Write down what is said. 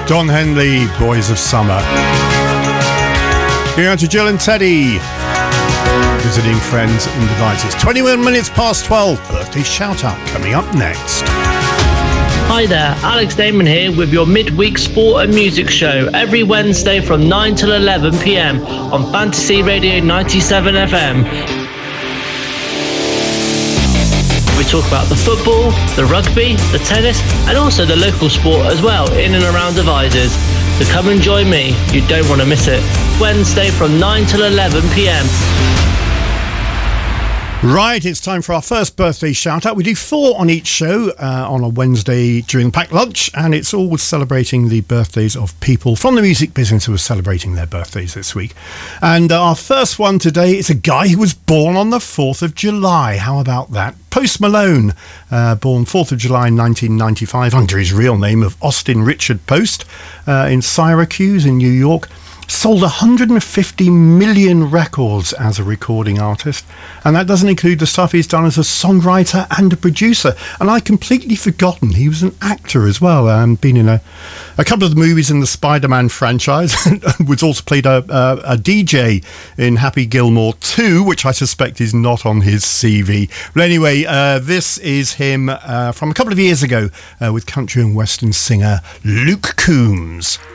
Don Henley, Boys of Summer. Going on to Jill and Teddy, visiting friends and devices. 21 minutes past 12, birthday shout-out coming up next. Hi there, Alex Damon here with your midweek sport and music show every Wednesday from 9 till 11 p.m. on Fantasy Radio 97 FM. We talk about the football, the rugby, the tennis, and also the local sport as well, in and around Devizes. So come and join me, you don't want to miss it. Wednesday from 9 till 11 p.m. Right, it's time for our first birthday shout-out. We do 4 on each show on a Wednesday during the packed lunch, and it's all celebrating the birthdays of people from the music business who are celebrating their birthdays this week. And our first one today is a guy who was born on the 4th of July. How about that? Post Malone, born 4th of July 1995 under his real name of Austin Richard Post in Syracuse in New York. Sold 150 million records as a recording artist, and that doesn't include the stuff he's done as a songwriter and a producer. And I'd completely forgotten he was an actor as well, been in a couple of the movies in the Spider-Man franchise, and was also played a DJ in Happy Gilmore 2, which I suspect is not on his CV. But anyway, this is him from a couple of years ago with country and western singer Luke Combs.